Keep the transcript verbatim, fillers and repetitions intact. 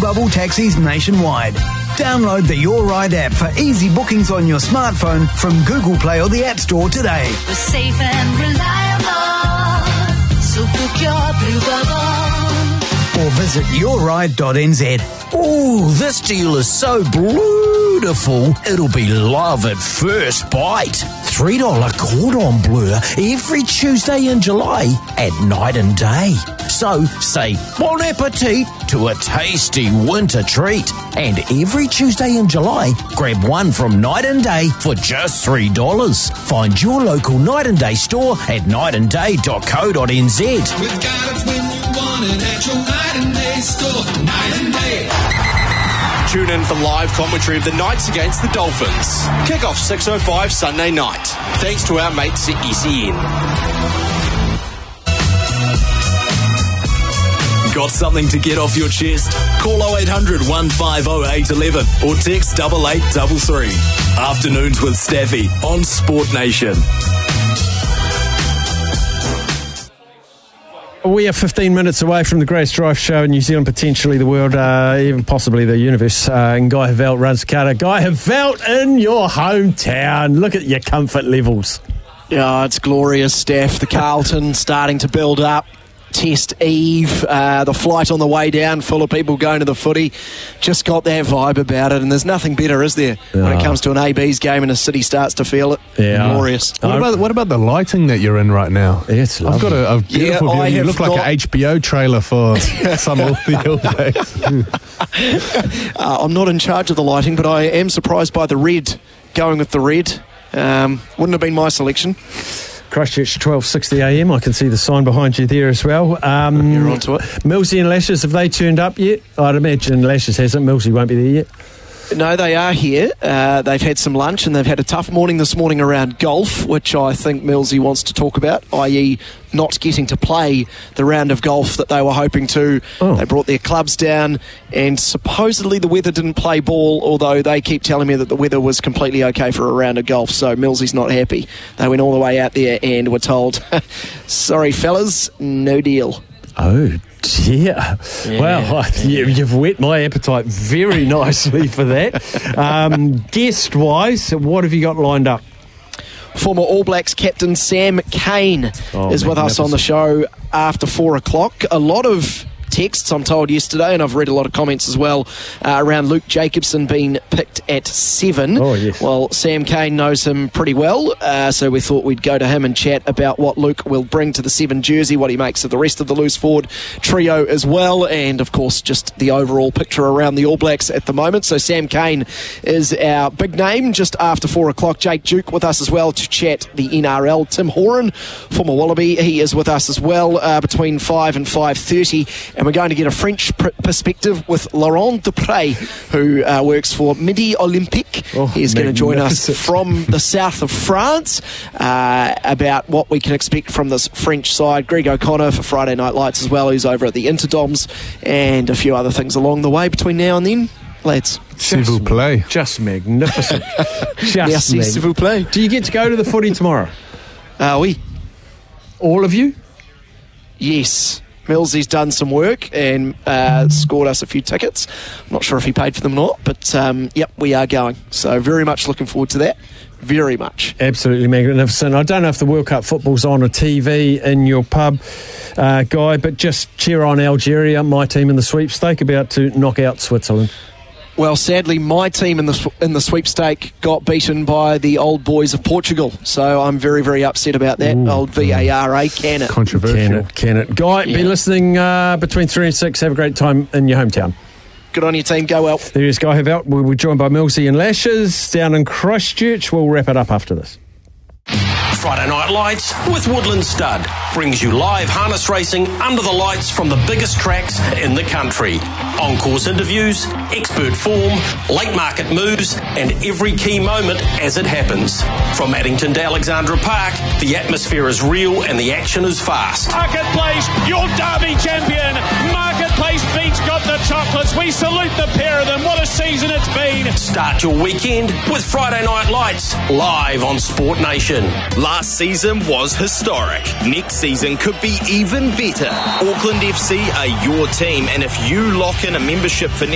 bubble taxis nationwide. Download the Your Ride app for easy bookings on your smartphone from Google Play or the App Store today. We're safe and reliable, so book your blue bubble. Or visit your ride dot n z. Ooh, this deal is so beautiful, it'll be love at first bite. three dollars cordon bleu every Tuesday in July at night and day. So say bon appetit to a tasty winter treat. And every Tuesday in July, grab one from Night and Day for just three dollars. Find your local Night and Day store at night and day dot co dot n z. With guidance when you want it at your Night and Day store. Night and Day. Tune in for live commentary of the Knights against the Dolphins. Kick-off six oh five Sunday night. Thanks to our mates at S E N. Got something to get off your chest? Call oh eight hundred, one five oh, eight one one or text double eight double three. Afternoons with Staffy on Sport Nation. We are fifteen minutes away from the greatest drive show in New Zealand, potentially the world, uh, even possibly the universe. Uh, and Guy Havelt runs Carter. Guy Havelt in your hometown. Look at your comfort levels. Yeah, it's glorious, Steph. The Carlton starting to build up. Test eve, uh, the flight on the way down, full of people going to the footy. Just got that vibe about it, and there's nothing better, is there, yeah. when it comes to an A B's game and a city starts to feel it? Yeah. Glorious. What about, what about the lighting that you're in right now? It's lovely. I've got a, a beautiful Yeah, view. I You have look like got- an H B O trailer for some of the All Blacks. Uh, I'm not in charge of the lighting, but I am surprised by the red, going with the red. Um, wouldn't have been my selection. Christchurch, twelve sixty a m. I can see the sign behind you there as well. Um, You're onto it. Millsy and Lashes, have they turned up yet? I'd imagine Lashes hasn't. Millsy won't be there yet. No, they are here. Uh, they've had some lunch and they've had a tough morning this morning around golf, which I think Millsy wants to talk about, that is not getting to play the round of golf that they were hoping to. Oh. They brought their clubs down and supposedly the weather didn't play ball, although they keep telling me that the weather was completely okay for a round of golf, so Millsy's not happy. They went all the way out there and were told, sorry fellas, no deal. Oh, dear. Yeah. Well, I, you, you've whet my appetite very nicely for that. Um, guest-wise, what have you got lined up? Former All Blacks captain Sam Cane Oh, is with us on the show after four o'clock. A lot of texts, I'm told, yesterday, and I've read a lot of comments as well uh, around Luke Jacobson being picked at seven. Oh, yes. Well, Sam Cane knows him pretty well, uh, so we thought we'd go to him and chat about what Luke will bring to the seven jersey, what he makes of the rest of the loose forward trio as well, and of course just the overall picture around the All Blacks at the moment. So Sam Cane is our big name just after four o'clock. Jake Duke with us as well to chat the N R L. Tim Horan, former Wallaby, he is with us as well uh, between five and five thirty. And we're going to get a French pr- perspective with Laurent Dupre, who uh, works for Midi Olympique. Oh, He's going to join us magnificent. from the south of France uh, about what we can expect from this French side. Greg O'Connor for Friday Night Lights as well, who's over at the Interdoms, and a few other things along the way between now and then. Lads. S'il vous plaît. Just magnificent. Just Merci, mag- s'il vous plaît. Do you get to go to the footy tomorrow? Uh, oui. All of you? Yes. Millsy's done some work and uh, scored us a few tickets. I'm not sure if he paid for them or not, but um, yep, we are going. So very much looking forward to that. Very much. Absolutely magnificent. I don't know if the World Cup football's on a T V in your pub, uh, Guy, but just cheer on Algeria, my team in the sweepstake, about to knock out Switzerland. Well, sadly, my team in the sw- in the sweepstake got beaten by the old boys of Portugal. So I'm very, very upset about that. Ooh. Old V A R, eh? Can it? Controversial. Can it, can it. Guy, Yeah. be listening uh, between three and six. Have a great time in your hometown. Good on your team. Go well. There is Guy Havelt. We'll be joined by Millsy and Lashes down in Christchurch. We'll wrap it up after this. Friday Night Lights with Woodland Stud brings you live harness racing under the lights from the biggest tracks in the country. On-course interviews, expert form, late market moves, and every key moment as it happens. From Addington to Alexandra Park, the atmosphere is real and the action is fast. Marketplace, your Derby champion. Marketplace Beach got the chocolates. We salute the pair of them. What a season it's been. Start your weekend with Friday Night Lights live on Sport Nation. Last season was historic. Next season could be even better. Auckland F C are your team, and if you lock in a membership for next